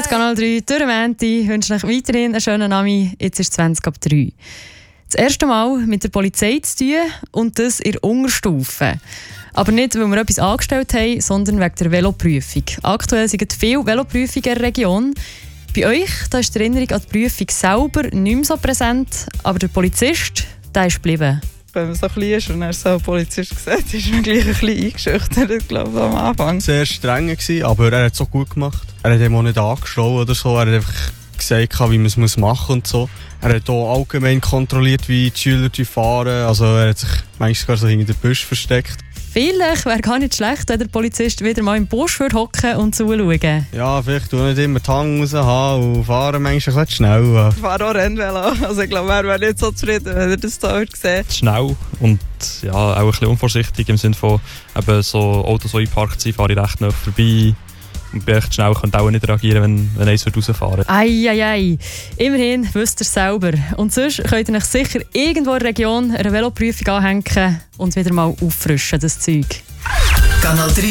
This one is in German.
Kanal 3, durch Menti. Ich wünsche euch weiterhin einen schönen Abend. Jetzt ist 20 ab 3. Das erste Mal mit der Polizei zu tun und das in der Unterstufe. Aber nicht, weil wir etwas angestellt haben, sondern wegen der Veloprüfung. Aktuell sind viele Veloprüfungen in der Region. Bei euch da ist die Erinnerung an die Prüfung selber nicht mehr so präsent, aber der Polizist, der ist geblieben. Wenn man so klein ist und er so einen Polizist sieht, ist man gleich ein bisschen eingeschüchtert, glaube ich, am Anfang. Sehr streng gewesen, aber er hat es auch gut gemacht. Er hat ihm auch nicht angeschlagen oder so. Er hat einfach gesagt, wie man es machen muss und so. Er hat auch allgemein kontrolliert, wie die Schüler fahren. Also er hat sich manchmal sogar so hinter den Busch versteckt. Vielleicht wäre gar nicht schlecht, wenn der Polizist wieder mal im Busch hocken und zuschauen. Ja, vielleicht nicht immer die Hand raus haben und fahren manchmal ein bisschen schnell. Ich fahre auch Rennvelo. Also ich glaube, er wäre nicht so zufrieden, wenn er das da sieht. Schnell und ja, auch ein bisschen unvorsichtig im Sinne von eben so Autos, die eingeparkt sind, fahre ich recht nah vorbei. Und bin echt schnell, kann auch nicht reagieren, wenn eins rausfahren würde. Ei. Immerhin wisst ihr es selber. Und sonst könnt ihr euch sicher irgendwo in der Region eine Veloprüfung anhängen und wieder mal auffrischen, das Zeug. Kanal 3